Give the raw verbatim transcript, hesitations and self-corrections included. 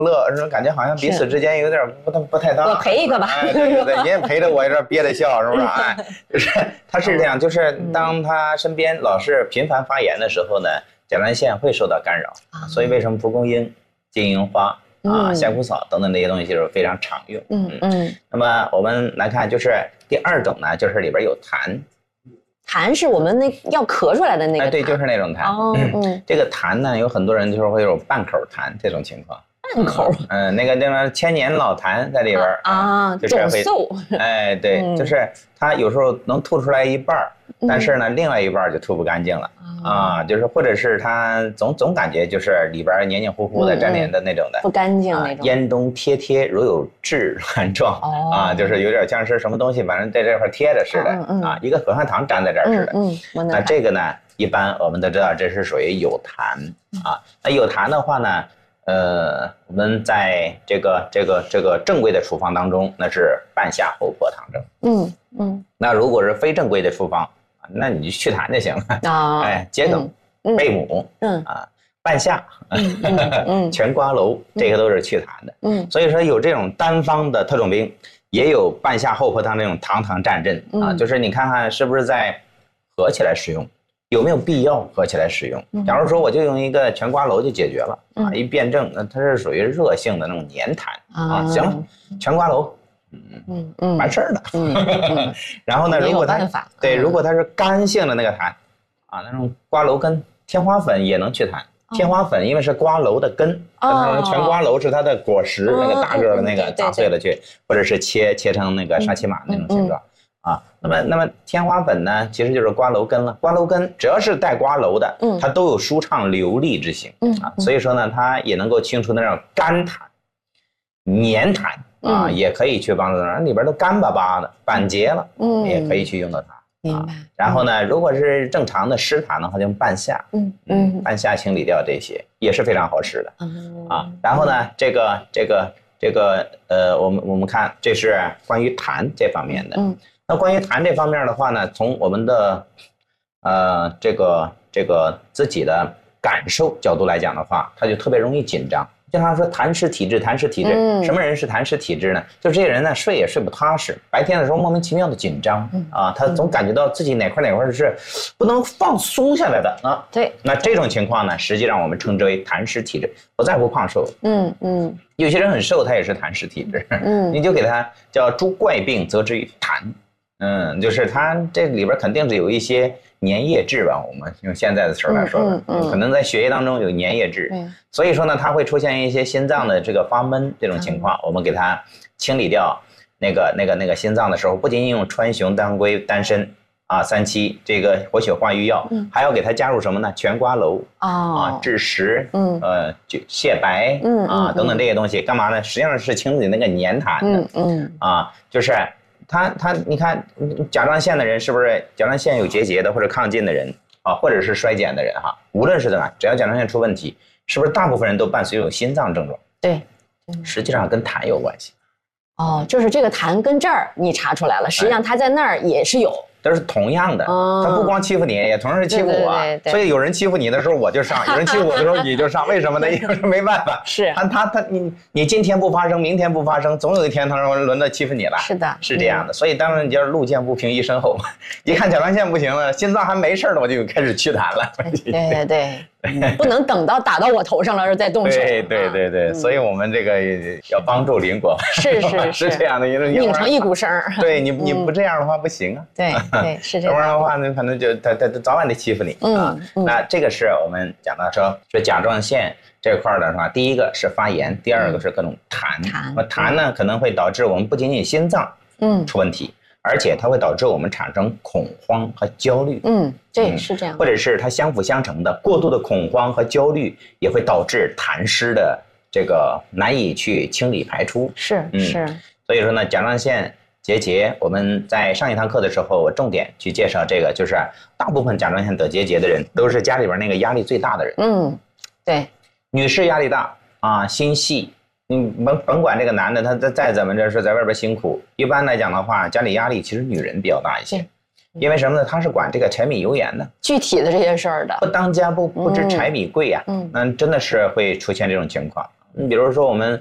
乐，是感觉好像彼此之间有点不不太搭。 我陪一个吧， 哎、对对对，你也陪着我有点憋着笑，是不是？哎，就是他是这样，就是当他身边老是频繁发炎的时候呢，甲状腺会受到干扰，嗯、所以为什么蒲公英、金银花啊、香枯草等等这些东西就是非常常用。嗯嗯。那么我们来看，就是第二种呢，就是里边有痰。 痰是我们那要咳出来的那个痰。 哎，对，就是那种痰。哦，嗯，这个痰呢，有很多人就是会有半口痰这种情况。 半口。 嗯，那个那个千年老痰在里边啊，肿嗽。 哎，对，嗯、就是它有时候能吐出来一半，但是呢，嗯、另外一半就吐不干净了。啊，就是或者是它总总感觉就是里边黏黏糊糊的、粘连的那种的， 不干净那种， 咽中贴贴，如有炙烂状。啊，就是有点像是什么东西，反正在这块贴着似的啊，一个可汗糖粘在这儿似的。嗯，那这个呢，一般我们都知道这是属于有痰啊。那有痰的话呢，呃，我们在这个这个这个正规的处方当中，那是半夏厚朴汤证。嗯嗯，那如果是非正规的处方。那你就祛痰就行了啊！哎，桔梗、贝母，嗯啊，半夏、嗯全瓜蒌，这个都是祛痰的。嗯，所以说有这种单方的特种兵，也有半夏厚朴汤这种堂堂战阵啊。就是你看看是不是在合起来使用，有没有必要合起来使用？假如说我就用一个全瓜蒌就解决了啊，一辩证，那它是属于热性的那种黏痰啊。行了，全瓜蒌。嗯嗯，完事儿了。嗯嗯、然后呢，如果它对，如果它是干性的那个痰，啊，那种瓜蒌根、天花粉也能祛痰。哦、天花粉因为是瓜蒌的根，哦、全瓜蒌是它的果实，哦、那个大个的那个砸碎了去，或者是切切成那个沙琪玛那种形状、嗯嗯、啊。那么那么天花粉呢，其实就是瓜蒌根了。瓜蒌根只要是带瓜蒌的，嗯，它都有舒畅流利之性。嗯啊，所以说呢，它也能够清除那种干痰、黏痰。啊，嗯、也可以去帮助它，里边都干巴巴的、板结了，嗯，也可以去用到它。明白。啊、然后呢，如果是正常的湿痰的话，就用半夏，嗯嗯，半夏清理掉这些也是非常好使的。嗯啊，然后呢，这个这个这个呃，我们我们看这是关于痰这方面的。嗯。那关于痰这方面的话呢，从我们的呃这个这个自己的感受角度来讲的话，它就特别容易紧张。经常说痰湿体质，痰湿体质，嗯、什么人是痰湿体质呢？就这些人呢，睡也睡不踏实，白天的时候莫名其妙的紧张、嗯、啊，他总感觉到自己哪块哪块是不能放松下来的啊。对，那这种情况呢，实际上我们称之为痰湿体质，不在乎胖瘦。嗯嗯，有些人很瘦，他也是痰湿体质。嗯，你就给他叫诸怪病则之于痰。嗯，就是他这里边肯定是有一些粘液质吧，我们用现在的词来说的，嗯嗯嗯、可能在血液当中有粘液质，嗯、所以说呢，它会出现一些心脏的这个发闷这种情况，嗯、我们给它清理掉那个那个那个心脏的时候，不仅仅用川芎、当归、丹参啊、三七这个活血化瘀药，嗯、还要给它加入什么呢？全瓜蒌、哦、啊、枳实，嗯、呃、蟹白，嗯、啊等等这些东西，干嘛呢？实际上是清理那个粘痰的，嗯嗯、啊，就是。他他，你看甲状腺的人是不是甲状腺有结节的，或者亢进的人啊，或者是衰减的人哈，无论是怎么，只要甲状腺出问题，是不是大部分人都伴随有心脏症状？对，实际上跟痰有关系。哦，就是这个痰跟这儿你查出来了，实际上它在那儿也是有。都是同样的，哦、他不光欺负你，也同样是欺负我。对对对对，所以有人欺负你的时候我就上，有人欺负我的时候你就上，为什么呢？因为没办法。是他他他你你今天不发生，明天不发生，总有一天他说轮到欺负你了。是的，是这样的。嗯、所以当然你就是路见不平一声吼嘛，一看甲状腺不行了，心脏还没事了，我就开始祛痰了。对对对。嗯、不能等到打到我头上了再动手。对对对对，啊、所以我们这个要帮助邻国。是是是这样的，因为拧成一股绳。对你你不这样的话不行啊。对对是这样。要不然的话呢，可能就他他早晚得欺负你啊。嗯、那这个是我们讲到说，说甲状腺这块的话，第一个是发炎，第二个是各种痰。痰那痰呢可能会导致我们不仅仅心脏嗯出问题。而且它会导致我们产生恐慌和焦虑。嗯，对，是这样。或者是它相辅相成的，过度的恐慌和焦虑也会导致痰湿的这个难以去清理排出。是，嗯、是。所以说呢，甲状腺结节，我们在上一堂课的时候，我重点去介绍这个，就是大部分甲状腺得结节的人都是家里边那个压力最大的人。嗯，对。女士压力大啊，心细。你甭甭管这个男的他再怎么着是在外边辛苦，一般来讲的话，家里压力其实女人比较大一些，因为什么呢？他是管这个柴米油盐的，具体的这些事儿的，不当家不不知柴米贵呀、啊，嗯，那真的是会出现这种情况你比如说我们